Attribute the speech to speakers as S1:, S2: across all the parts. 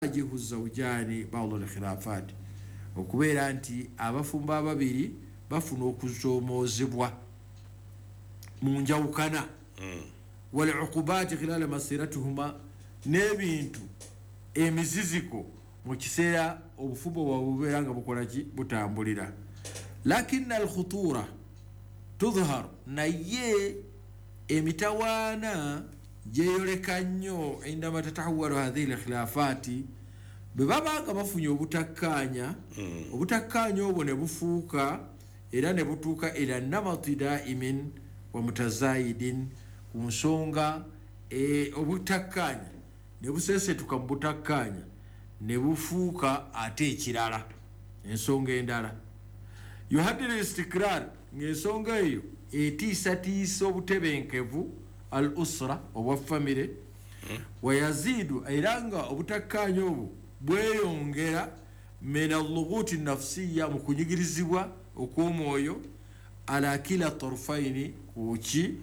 S1: yuwajihu zawjani ba'd al-khilafat okubeera nti abafumba ababiri bafuna okuzoomozebwa mu njawukana wal uqubati khilal masiratuhuma n'ebintu emiziziko mu kiseera obufumbo bwabubeera nga bukola ki butambulira lakinna al-khutura tudhhar naye emitawaana jeyoleka nnyo indama tatahawwalu hadhihi al-khilafati bebabanga bafunye obutakkaanya obutakkaanya obwo ne bufuuka era ne butuuka ila namati daimin wa mutazayidin ku nsonga obutakkaanya ne busesetuka mu butakkaanya ne bufuuka ate ekirala ensonga endala yuhaddiru istikrar ng'ensonga eyo etiisatiisa obutebenkevu al usra obwa famire wayazidu era nga obutakkaanya obwo bweyongera min alluguti nafsiya mu kunyigirizibwa okw'omwoyo ala kila torfaini kuki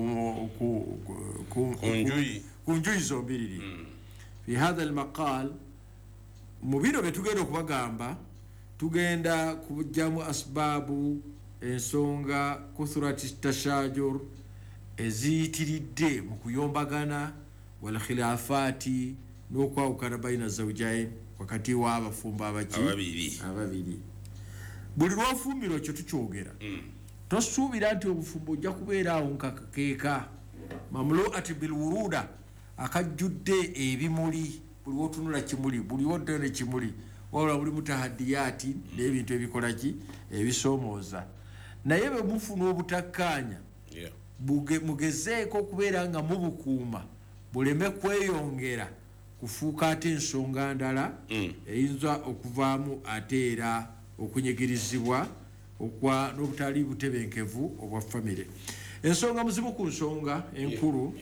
S1: ku njuyi zombiriri fi hadha almaqal mu bino bye tugenda okubagamba tugenda kujjamu asbaabu ensonga kuthurati tashajur eziyitiridde mu kuyombagana wal khilafati n'okwawukana baina zawjain wakati w'abafumba ababiri buli lwafumbiro kyo tukyogera tosuubira nti obufumbo ojja kubeera awo nkakeeka mamluati bilwuruda akajjudde ebimuli buli wotunula kimuli buli wodde ne kimuli wabula buli mutahadiyati n'ebintu ebikola ki ebisoomooza naye bwe mufuna obutakkaanya mugezeeko okubeera nga mubukuuma buleme kweyongera kufuuka ate ensonga ndala eyinza okuvaamu ate era okunyigirizibwa okwa n'obutali butebenkevu obwa famire ensonga muzimu ku nsonga enkulu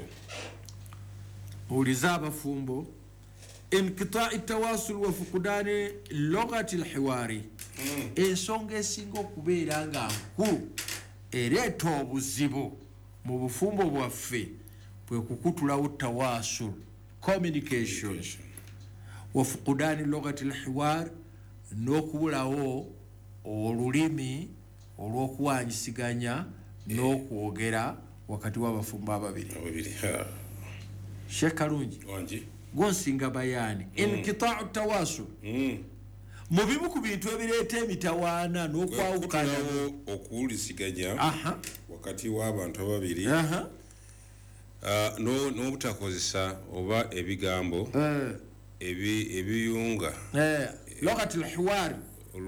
S1: uliza abafumbo inqita'i tawasul wa fuqdani lughati alhiwari ensonga esinga okubeera nga nkulu ereeta obuzibu mu bufumbo bwaffe bwe kukutulawo tawasul communication wa fuqdani lughati alhiwar n'okubulawo olulimi olw'okuwanyisiganya n'okwogera wakati w'abafumbo ababiri Sheikh Kalungi gonsinga bayani inqita'u tawasul mu bimu ku bintu ebireeta emitawaana n'okwawukana
S2: okuwulisiganya wakati w'abantu ababiri n'obutakozesa oba ebigambo ebiyunga
S1: lughati alhiwari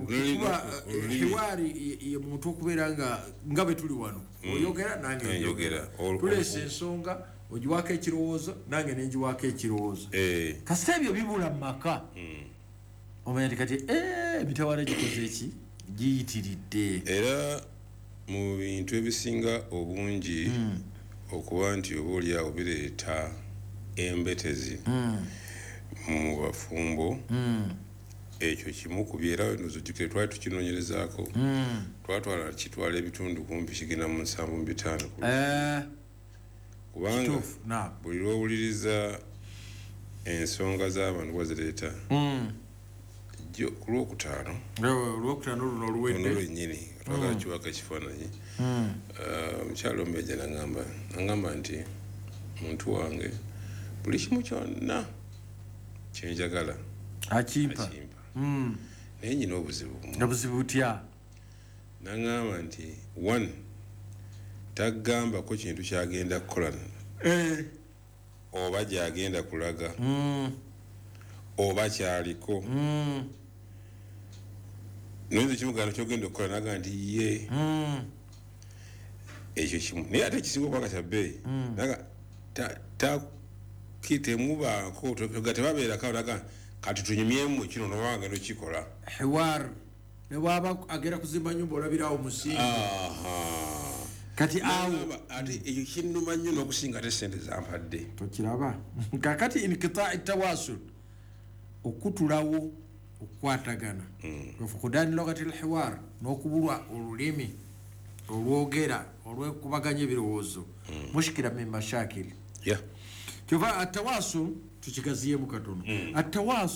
S1: hiwari ye muntu okubeera nga bwe tuli wano oyogera nange njogera tuleesa ensonga ogiwaako ekirowoozo nange nenjiwaako ekirowoozo kasita ebyo bibula mu maka omanya nti kati emitawaana gikoze eki giyitiridde
S2: era mu bintu ebisinga obungi okuba nti oba oliawo bireeta embetezi mu bafumbo ekyo kimu ku byera nozojjukire twali tukinoonyerezaako kitwala ebitundu kumpi kigenda mu 7.5 kubanga buli lwowuliriza ensonga z'abantu bwazireeta ku lwokutaano
S1: luno oluwedde
S2: lwennyini twagala kiwaka ekifaananyi omukyalo Mbeja nangamba nti muntu wange buli kimu kyonna kyenjagala
S1: akimpa
S2: naye nyina obuzibu
S1: obuzibu butya
S2: nangamba nti one tagambako kintu kyagenda kukola oba gyagenda kulaga oba kyaliko noyinza kimugana kyogenda okukola naga nti ye ekyo kimu naye ate ekisinga okubanga kya bbeeyi naga temubaako tebabeerako naga kati tunyumyemu kino nobanga nokikola
S1: hiwar ne bwaba agera kuzimba nyumba olabirawo musingi kati awo
S2: ate ekyo kinnuma nnyo n'okusinga ate sente zampadde
S1: tokiraba kakati inqita'i tawasul okutulawo okukwatagana fuqdani lughati alhiwar n'okubulwa olulimi olwogera olwekubaganya ebirowoozo mushkila min mashakil kyova atawaaso tukigaziyemu katono atawaaso